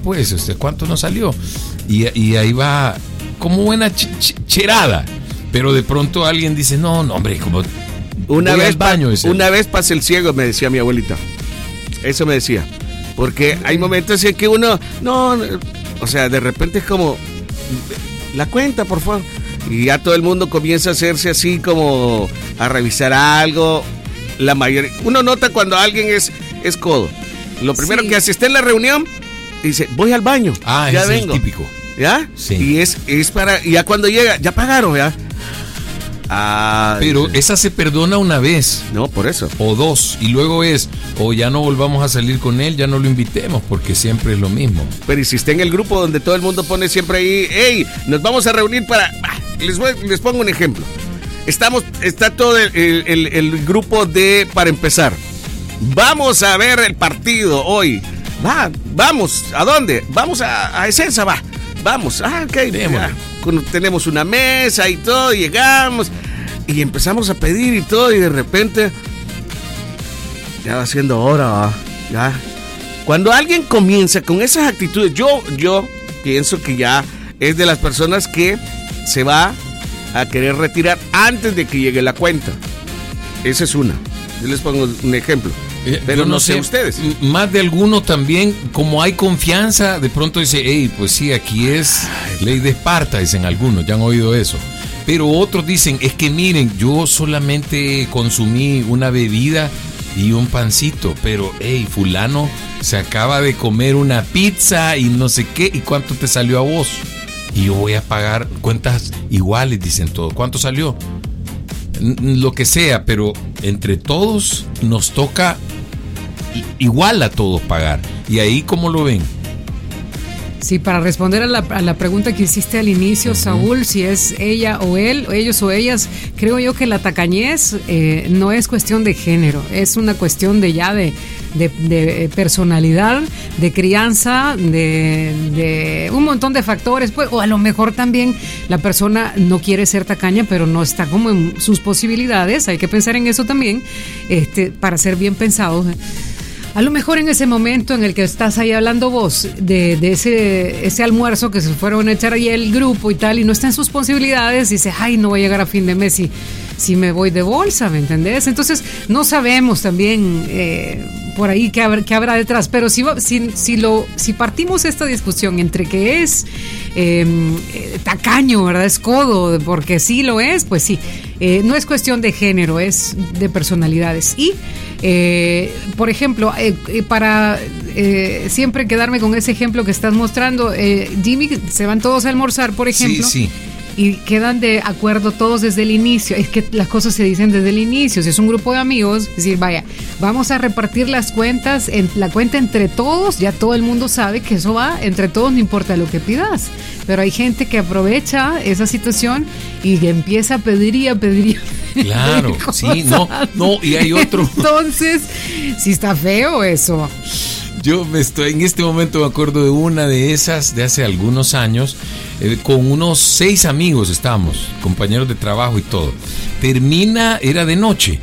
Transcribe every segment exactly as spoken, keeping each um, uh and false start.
pues, este, ¿cuánto nos salió? Y, y ahí va como buena ch- ch- cherada, pero de pronto alguien dice, no, no, hombre, como una vez, baño, pa- una vez pasé el ciego, me decía mi abuelita. Eso me decía. Porque hay momentos en que uno, no, o sea, de repente es como, la cuenta, por favor. Y ya todo el mundo comienza a hacerse así como a revisar algo. La mayoría, uno nota cuando alguien es, es codo. Lo primero sí. que hace, está en la reunión, dice, voy al baño. Ah, ya ese vengo. Es el típico. ¿Ya? Sí. Y es, es para, y ya cuando llega, ya pagaron, ¿ya? Ah, pero dice, esa se perdona una vez. No, por eso. O dos. Y luego es, o ya no volvamos a salir con él, ya no lo invitemos, porque siempre es lo mismo. Pero y si está en el grupo donde todo el mundo pone siempre ahí, hey, nos vamos a reunir para... Les, voy, les pongo un ejemplo. Estamos, está todo el, el, el grupo de, para empezar, vamos a ver el partido hoy. Va, vamos, ¿a dónde? Vamos a, a Esenza, va. Vamos, ah, ok. Ya, tenemos una mesa y todo, llegamos y empezamos a pedir y todo, y de repente ya va siendo hora, ¿va? Ya. Cuando alguien comienza con esas actitudes, yo, yo pienso que ya es de las personas que se va a querer retirar antes de que llegue la cuenta. Esa es una. Yo les pongo un ejemplo. Eh, Pero no, no sé, sé ustedes. Más de alguno también, como hay confianza, de pronto dice, hey, pues sí, aquí es ley de Esparta, dicen algunos, ya han oído eso. Pero otros dicen, es que miren, yo solamente consumí una bebida y un pancito, pero hey, fulano se acaba de comer una pizza y no sé qué, ¿y cuánto te salió a vos? Y yo voy a pagar cuentas iguales, dicen todos. ¿Cuánto salió? Lo que sea, pero entre todos nos toca igual a todos pagar. ¿Y ahí cómo lo ven? Sí, para responder a la, a la pregunta que hiciste al inicio, uh-huh. Saúl, si es ella o él, o ellos o ellas, creo yo que la tacañez eh, no es cuestión de género, es una cuestión de ya de, de, de personalidad, de crianza, de, de un montón de factores, pues, o a lo mejor también la persona no quiere ser tacaña, pero no está como en sus posibilidades, hay que pensar en eso también, este, para ser bien pensados. A lo mejor en ese momento en el que estás ahí hablando vos de, de ese, ese almuerzo que se fueron a echar ahí el grupo y tal, y no está en sus posibilidades, dice, ay, no voy a llegar a fin de mes si, si me voy de bolsa, ¿me entendés? Entonces, no sabemos también eh, por ahí qué habrá, qué habrá detrás, pero si, si, si, lo, si partimos esta discusión entre que es eh, tacaño, ¿verdad? Es codo, porque sí lo es, pues sí, eh, no es cuestión de género, es de personalidades. Y Eh, por ejemplo, eh, eh, para eh, siempre quedarme con ese ejemplo que estás mostrando, eh, Jimmy, se van todos a almorzar, por ejemplo, sí, sí. y quedan de acuerdo todos desde el inicio. Es que las cosas se dicen desde el inicio. Si es un grupo de amigos, es decir, vaya, vamos a repartir las cuentas, en, la cuenta entre todos, ya todo el mundo sabe que eso va entre todos, no importa lo que pidas. Pero hay gente que aprovecha esa situación y empieza a pedir y a pedir. Claro, sí, no, no, y hay otro. Entonces, sí está feo eso. Yo me estoy, en este momento me acuerdo de una de esas de hace algunos años, eh, con unos seis amigos estábamos, compañeros de trabajo y todo. Termina, era de noche,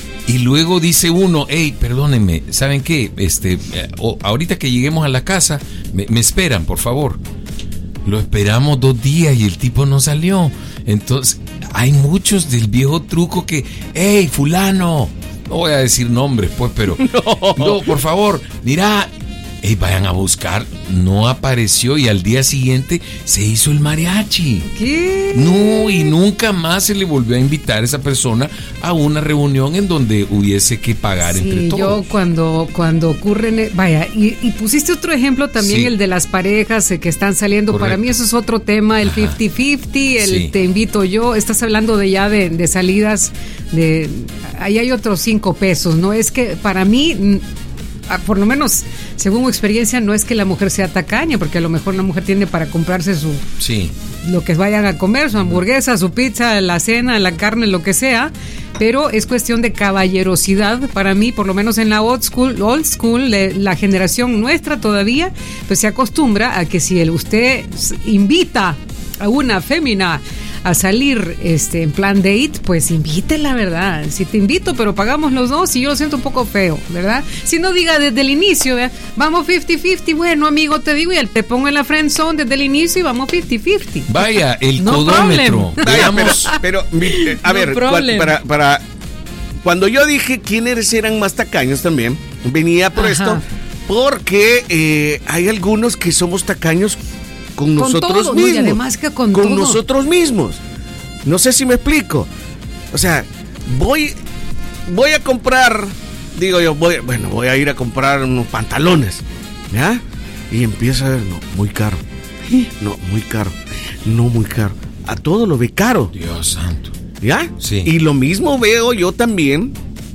y luego dice uno, hey, perdónenme, ¿saben qué? Este, eh, oh, ahorita que lleguemos a la casa, me, me esperan, por favor. Lo esperamos dos días y el tipo no salió. Entonces, hay muchos del viejo truco que, hey, fulano, no voy a decir nombres, pues, pero no, no por favor, mira, hey, vayan a buscar, no apareció y al día siguiente se hizo el mariachi. ¿Qué? No, y nunca más se le volvió a invitar a esa persona a una reunión en donde hubiese que pagar sí, entre todos. Yo cuando, cuando ocurren, vaya, y, y pusiste otro ejemplo también, sí. El de las parejas eh, que están saliendo. Correcto. Para mí eso es otro tema, el cincuenta cincuenta, el sí. Te invito yo, estás hablando de ya de, de salidas, de ahí hay otros cinco pesos, ¿no? Es que para mí, por lo menos según mi experiencia, no es que la mujer sea tacaña, porque a lo mejor la mujer tiene para comprarse su sí. lo que vayan a comer, su hamburguesa, su pizza, la cena, la carne, lo que sea, pero es cuestión de caballerosidad para mí, por lo menos en la old school, old school, la generación nuestra todavía, pues se acostumbra a que si el, usted invita a una fémina a salir este, en plan date, pues invítela, ¿verdad? Si te invito, pero pagamos los dos, y yo lo siento un poco feo, ¿verdad? Si no diga desde el inicio, ¿verdad? Vamos cincuenta cincuenta, bueno, amigo, te digo, y te pongo en la friend zone desde el inicio y vamos cincuenta cincuenta. Vaya, el no codómetro. Vaya, pero, pero eh, a No ver, problem. para, para cuando yo dije quiénes eran más tacaños también, venía por Ajá. esto, porque eh, hay algunos que somos tacaños con, Con nosotros todo, ¿no? mismos. Y además que con con todo. nosotros mismos. No sé si me explico. O sea, voy, voy a comprar, digo yo, voy, bueno, voy a ir a comprar unos pantalones, ¿ya? Y empiezo a ver, no, muy caro. No, muy caro. No, muy caro. A todo lo ve caro. Dios santo. ¿Ya? Sí. Y lo mismo veo yo también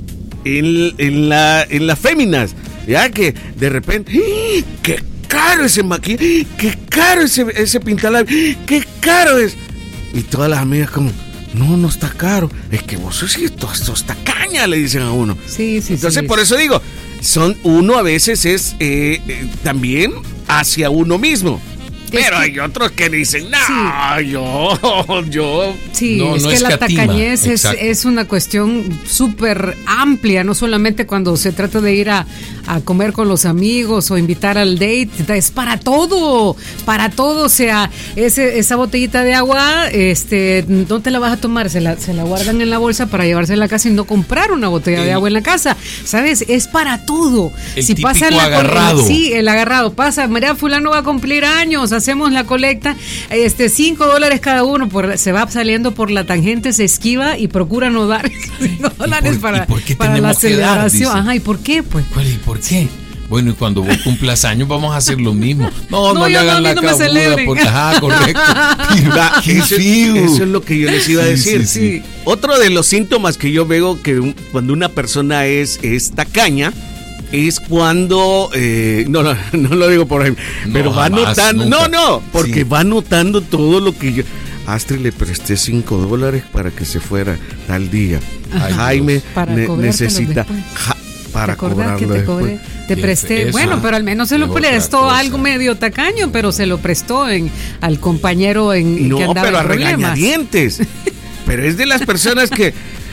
en, en, la, en las féminas. ¿Ya? Que de repente, ¡ah! ¡Qué caro ese maquillaje! ¡Qué caro ese, ese pintalabios! ¡Qué caro es! Y todas las amigas como, no, no está caro. Es que vos sos, sos, sos tacaña, le dicen a uno. Sí, sí, Entonces, sí. por eso digo, son uno a veces es eh, eh, también hacia uno mismo. Pero que- hay otros que dicen, no, Sí. yo, yo. Sí, No, es no que la escatima, tacañez es, exacto. es una cuestión súper amplia, no solamente cuando se trata de ir a, a comer con los amigos o invitar al date, es para todo, para todo, o sea, ese, esa botellita de agua, este, no te la vas a tomar, se la, se la guardan en la bolsa para llevarse a la casa y no comprar una botella El- de agua en la casa, ¿sabes? Es para todo. El si pasa típico la cole- agarrado. Sí, el agarrado, pasa, María fulano va a cumplir años, hacemos la colecta, este, cinco dólares cada uno, por, se va saliendo por la tangente, se esquiva y procura no dar cinco dólares por- para, y por qué para la tenemos que dar? celebración. Dice. Ajá, ¿y por qué? Pues ¿Cuál y por qué? Bueno, y cuando vos cumplas años vamos a hacer lo mismo. No, no, No, le yo no, hagan a mí la no me cabuda. celebren. Porque, ajá, correcto. Va, Qué eso, feo. eso es lo que yo les iba a Sí, decir. sí, sí. Otro de los síntomas que yo veo que un- cuando una persona es, es tacaña es cuando, eh, no, no, no lo digo por ejemplo, No, pero va jamás, notando, nunca. no, no, porque Sí. va notando todo lo que yo. Astrid le presté cinco dólares para que se fuera tal día. Ay, Jaime Dios. Para ne- cobrártelos necesita después. ja- para ¿te acordás que cobrarlo te cobré? después. Te Qué presté, feo, bueno, ¿ah? pero al menos se Qué lo otra prestó cosa. algo medio tacaño, pero se lo prestó en al compañero en No, que andaba pero a en problemas. regañadientes. Pero es de las personas que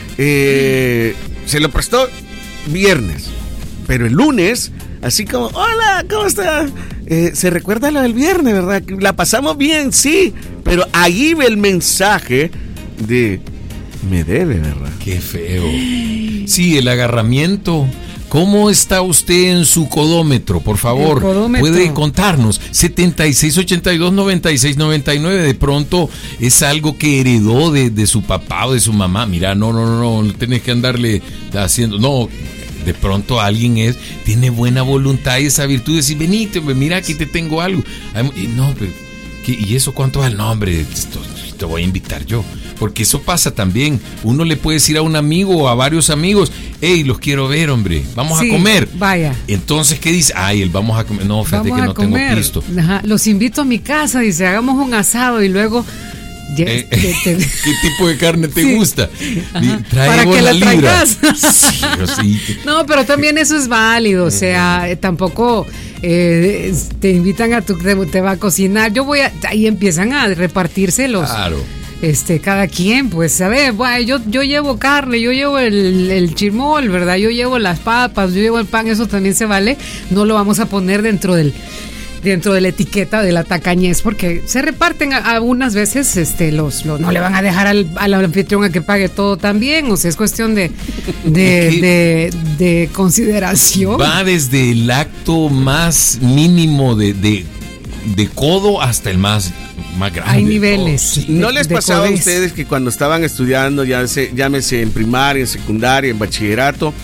eh, se lo prestó viernes, pero el lunes, así como, hola, ¿cómo está? Eh, se recuerda lo del viernes, ¿verdad? Que la pasamos bien, sí, pero ahí ve el mensaje de, me debe, ¿verdad? Qué feo. Sí, el agarramiento. ¿Cómo está usted en su codómetro? Por favor, El codómetro. puede contarnos. setenta y seis ochenta y dos noventa y seis noventa y nueve. De pronto es algo que heredó de, de su papá o de su mamá. Mira, no, no, no, no, no tenés que andarle haciendo. No, de pronto alguien es, tiene buena voluntad y esa virtud de decir, venite, hombre, mira, aquí te tengo algo. Y no, pero, ¿qué? ¿Y eso cuánto es el nombre? Esto, te voy a invitar yo. Porque eso pasa también. Uno le puede decir a un amigo o a varios amigos, hey, los quiero ver, hombre, vamos Sí, a comer. Vaya. Entonces, ¿qué dice? Ay, él vamos a comer. No, fíjate Vamos que a no comer. tengo pisto. Ajá, los invito a mi casa, dice, hagamos un asado y luego ya, Eh, te- te- ¿Qué tipo de carne te Sí. gusta? Ajá. Di- Trae Para vos que la libra. traigas. Sí, o sí. No, pero también eso es válido, o sea, eh, tampoco eh, te invitan a tu, te, te va a cocinar, yo voy a, ahí empiezan a repartirse los, Claro. este, cada quien, pues, a ver, bueno, yo, yo llevo carne, yo llevo el, el chirmol, ¿verdad? Yo llevo las papas, yo llevo el pan, eso también se vale, no lo vamos a poner dentro del dentro de la etiqueta de la tacañez, porque se reparten a, a unas veces, este, los, los no le van a dejar al, al anfitrión a que pague todo también, o sea, es cuestión de, de, de, de consideración. Va desde el acto más mínimo de, de, de codo hasta el más, más grande. Hay de niveles. todo. Sí. ¿No de- les de pasaba a codez. ustedes que cuando estaban estudiando, ya se, llámese en primaria, en secundaria, en bachillerato,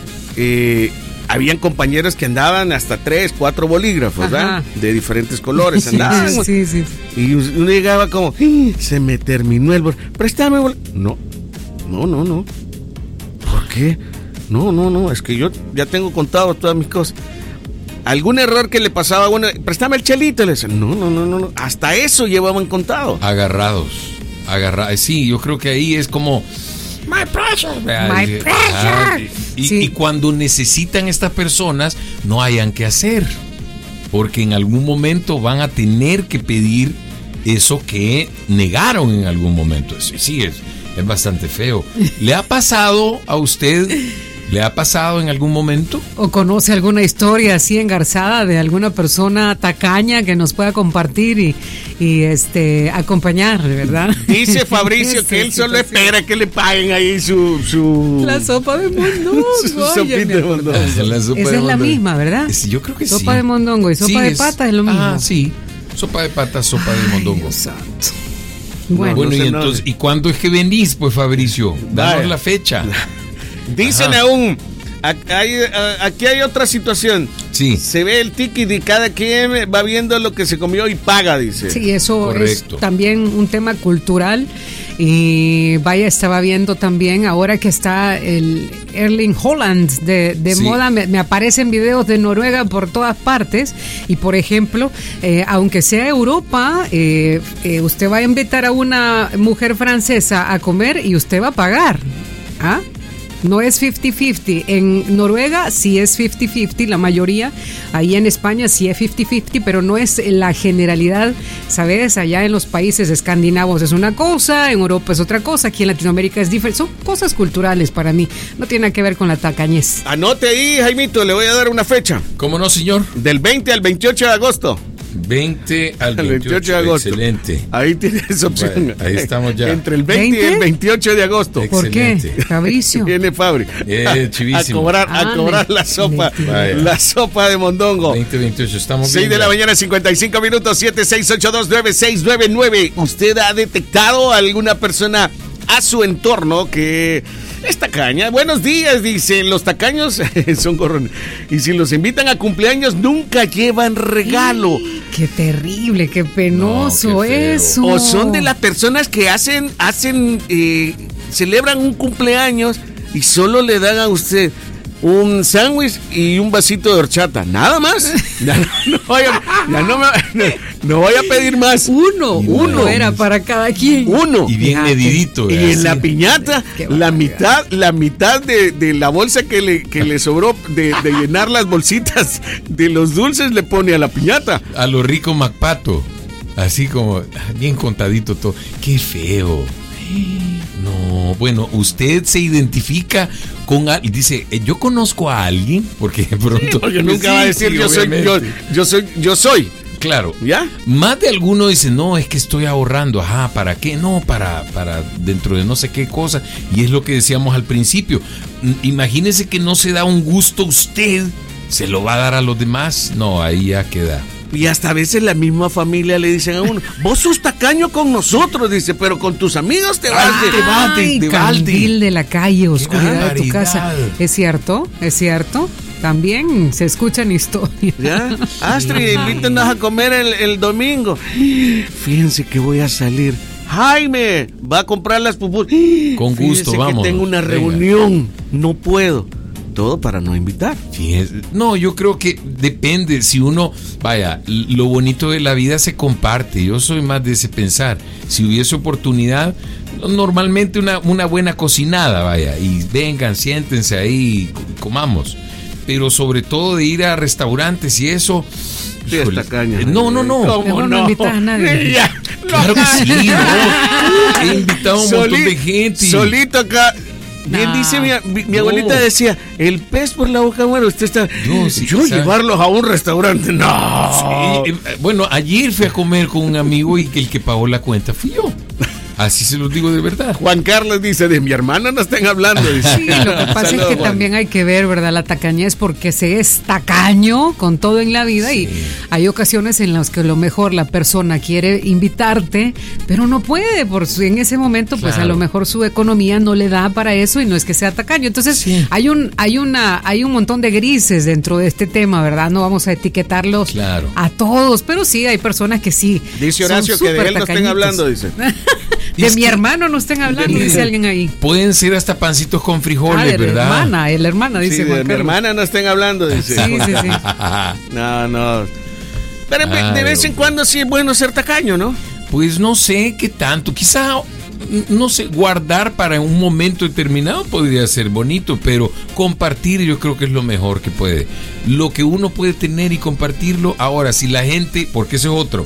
eh, habían compañeros que andaban hasta tres, cuatro bolígrafos, ¿verdad? Ajá. De diferentes colores andaban. Sí, sí. Y uno llegaba como, "Ah, se me terminó el bol, préstame bol-". No, no, no, no. ¿Por qué? No, no, no, es que yo ya tengo contado todas mis cosas. Algún error que le pasaba a uno, préstame el chelito, le decían, no, no, no, no, no. Hasta eso llevaban contado. Agarrados. Agarrados. Sí, yo creo que ahí es como. My precious. My Y- precious. Y, Sí. y cuando necesitan estas personas, no hayan que hacer. Porque en algún momento van a tener que pedir eso que negaron en algún momento. Sí, sí, es, es bastante feo. ¿Le ha pasado a usted? ¿Le ha pasado en algún momento? ¿O conoce alguna historia así engarzada de alguna persona tacaña que nos pueda compartir y, y este acompañar, ¿verdad? Dice Fabricio que él solo espera que le paguen ahí su... su... La sopa de mondongo. su sopita de mondongo. La sopa Esa de es la mondongo. misma, ¿verdad? Es- Yo creo que Sopa sí. de mondongo y sopa Sí, de es- pata es lo mismo. Ah, sí. Sopa de pata, sopa de mondongo. Dios santo. Bueno, Bueno, no y sé entonces, nada. ¿y cuándo es que venís, pues, Fabricio? Danos Vaya. la fecha. Dicen Ajá. aún, ac- hay, a- aquí hay otra situación. Sí. Se ve el ticket y cada quien va viendo lo que se comió y paga, dice. sí, eso Correcto. es también un tema cultural. Y vaya, estaba viendo también ahora que está el Erling Haaland de, de Sí. moda, me, me aparecen videos de Noruega por todas partes. Y por ejemplo, eh, aunque sea Europa, eh, eh, usted va a invitar a una mujer francesa a comer y usted va a pagar. ¿Ah? No es cincuenta cincuenta. En Noruega sí es cincuenta cincuenta, la mayoría. Ahí en España sí es cincuenta cincuenta, pero no es la generalidad, ¿sabes? Allá en los países escandinavos es una cosa, en Europa es otra cosa, aquí en Latinoamérica es diferente. Son cosas culturales para mí, no tiene nada que ver con la tacañez. Anote ahí, Jaimito, le voy a dar una fecha. ¿Cómo no, señor? Del veinte al veintiocho de agosto. veinte al El veintiocho, veintiocho de agosto. Excelente. Ahí tienes opción. Bueno, ahí estamos ya. Entre el veinte y el ¿veinte? veintiocho de agosto. ¿Por qué, Excelente. Fabricio? Viene Fabri. Eh, a chivísimo. cobrar, a Ah, cobrar me- la sopa. me- Vaya. La sopa de mondongo. veinte veintiocho, estamos seis bien de la ya. mañana, cincuenta y cinco minutos, siete seis ocho dos nueve seis nueve nueve. ¿Usted ha detectado a alguna persona a su entorno que es tacaña? Buenos días, dicen. Los tacaños son corrones. Y si los invitan a cumpleaños, nunca llevan regalo. Qué terrible, qué penoso No, qué feo. eso. O son de las personas que hacen, hacen, eh, celebran un cumpleaños y solo le dan a usted un sándwich y un vasito de horchata, nada más. Ya no, no vaya, ya no, me- no, no voy a pedir más. Uno, Y uno bueno. era para cada quien. Uno. Y bien Fíjate. medidito. Y ¿verdad? en la Sí. piñata, Qué la barbaridad. mitad, la mitad de, de la bolsa que le, que le sobró de, de llenar las bolsitas de los dulces le pone a la piñata. A lo rico Macpato. Así como, bien contadito todo. Qué feo. No, bueno, usted se identifica con alguien. Dice, eh, yo conozco a alguien, porque de pronto. Porque nunca va a decir Sí, yo soy, yo, obviamente. yo soy, yo soy. Claro. ¿Ya? Más de alguno dice, no, es que estoy ahorrando. Ajá, ¿para qué? No, para, para dentro de no sé qué cosa. Y es lo que decíamos al principio. Mm, Imagínese que no se da un gusto usted, se lo va a dar a los demás. No, ahí ya queda. Y hasta a veces la misma familia le dicen a uno, vos sos tacaño con nosotros, dice, pero con tus amigos te vas de, Ay, de, de candil de la calle, oscuridad de tu barbaridad. casa. ¿Es cierto? ¿Es cierto? También se escuchan historias. ¿Ya? Astrid, invítanos a comer el, el domingo. Fíjense que voy a salir. Jaime, va a comprar las pupusas. Con gusto, Fíjense vamos. que tengo una Venga. reunión, no puedo. Todo para no invitar. Fíjese, no, yo creo que depende. Si uno, vaya, lo bonito de la vida se comparte. Yo soy más de ese pensar. Si hubiese oportunidad, normalmente una, una buena cocinada, vaya, y vengan, siéntense ahí, comamos. Pero sobre todo de ir a restaurantes y eso. Sí, híjole, está caña. no, no, no. ¿Cómo Mejor no invitas a nadie. Ya, Claro que sí, no. He invitado a un montón de gente. y- Solito acá. Bien No. dice mi, mi, mi No. abuelita decía, el pez por la boca muere, usted está... No, sí, yo o sea- llevarlos a un restaurante, no. Sí, eh, bueno, ayer fui a comer con un amigo y que el que pagó la cuenta fui yo. Así se los digo de verdad. Juan Carlos dice, de mi hermana no estén hablando. Dice. Sí, lo que pasa es Saludos, que Juan. también hay que ver, ¿verdad? La tacañez, porque se es tacaño con todo en la vida y hay ocasiones en las que a lo mejor la persona quiere invitarte, pero no puede, por su- en ese momento, pues a Claro. lo mejor su economía no le da para eso y no es que sea tacaño. Entonces, Sí. hay un, hay una, hay un montón de grises dentro de este tema, ¿verdad? No vamos a etiquetarlos Claro. a todos, pero sí hay personas que sí. Dice son Horacio que de súper él no estén tacañitos. hablando, dice. De Es mi que- hermano no estén hablando, dice alguien ahí. Pueden ser hasta pancitos con Ah, frijoles, de la ¿verdad? hermana, de la hermana, Sí, dice de Juan mi Carlos. hermana no estén hablando, dice. Sí, sí, sí. No, no. Pero de- de Ay, vez en hombre. cuando sí es bueno ser tacaño, ¿no? Pues no sé qué tanto. Quizá, no sé, guardar para un momento determinado podría ser bonito, pero compartir yo creo que es lo mejor que puede. Lo que uno puede tener y compartirlo. Ahora, si la gente, porque ese es otro,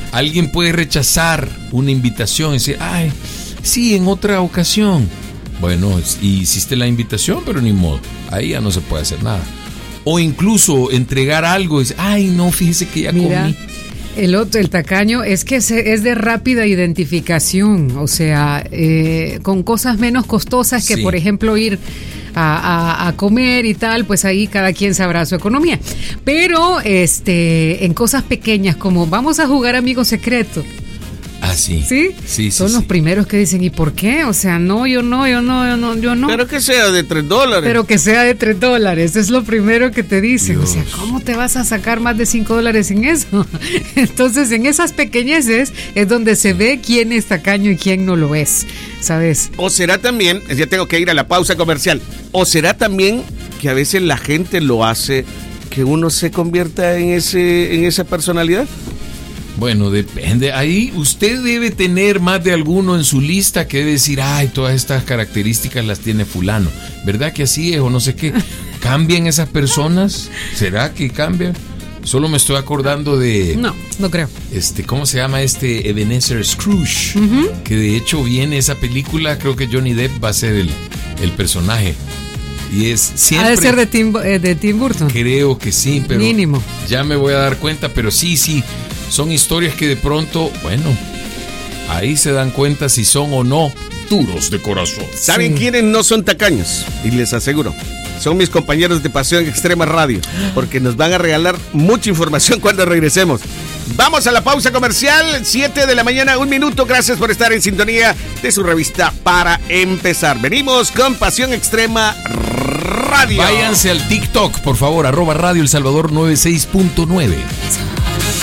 Alguien puede rechazar una invitación y decir, ay, sí, en otra ocasión. Bueno, y hiciste la invitación, pero ni modo, ahí ya no se puede hacer nada. O incluso entregar algo y decir, ay, no, fíjese que ya Mira, comí. El otro, el tacaño, es que se- es de rápida identificación, o sea, eh, con cosas menos costosas que, Sí. por ejemplo, ir a, a- a comer y tal, pues ahí cada quien sabrá su economía. Pero este, en cosas pequeñas como vamos a jugar amigo secreto, Ah, sí. ¿sí? Sí, sí, Son sí. los primeros que dicen, ¿y por qué? O sea, no, yo no, yo no, yo no, yo no. Pero que sea de tres dólares. Pero que sea de tres dólares, es lo primero que te dicen. Dios. O sea, ¿cómo te vas a sacar más de cinco dólares en eso? Entonces, en esas pequeñeces es donde se ve quién es tacaño y quién no lo es, ¿sabes? O será también, ya tengo que ir a la pausa comercial, o será también que a veces la gente lo hace que uno se convierta en ese en esa personalidad. Bueno, depende. Ahí usted debe tener más de alguno en su lista que debe decir, ay, todas estas características las tiene fulano. ¿Verdad que así es o no sé qué? ¿Cambian esas personas? ¿Será que cambian? Solo me estoy acordando de... No, no creo. Este, ¿cómo se llama este Ebenezer Scrooge? Que de hecho viene esa película, creo que Johnny Depp va a ser el, el personaje. Y es siempre... Ha de ser de Tim, eh, de Tim Burton. Creo que sí, pero... Mínimo. Ya me voy a dar cuenta, pero sí, sí. Son historias que de pronto, bueno, ahí se dan cuenta si son o no duros de corazón. ¿Saben Sí. quiénes no son tacaños? Y les aseguro, son mis compañeros de Pasión Extrema Radio, porque nos van a regalar mucha información cuando regresemos. Vamos a la pausa comercial, siete de la mañana, un minuto. Gracias por estar en sintonía de su revista Para Empezar. Venimos con Pasión Extrema Radio. Váyanse al TikTok, por favor, arroba Radio El Salvador noventa y seis punto nueve.